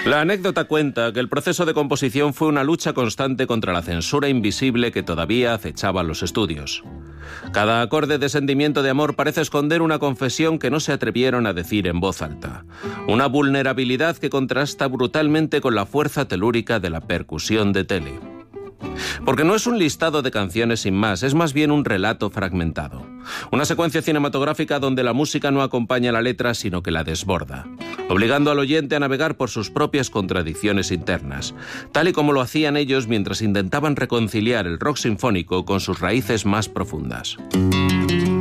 La anécdota cuenta que el proceso de composición fue una lucha constante contra la censura invisible que todavía acechaba los estudios. Cada acorde de sentimiento de amor parece esconder una confesión que no se atrevieron a decir en voz alta. Una vulnerabilidad que contrasta brutalmente con la fuerza telúrica de la percusión de Tele. Porque no es un listado de canciones sin más, es más bien un relato fragmentado. Una secuencia cinematográfica donde la música no acompaña la letra, sino que la desborda, obligando al oyente a navegar por sus propias contradicciones internas, tal y como lo hacían ellos mientras intentaban reconciliar el rock sinfónico con sus raíces más profundas.